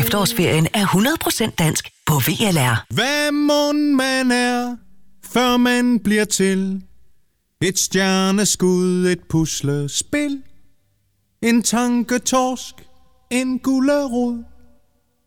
efterårsferien er 100% dansk på VLR. Hvad mon man er, før man bliver til? Et stjerneskud, et puslespil, en tanketorsk, en gullerod.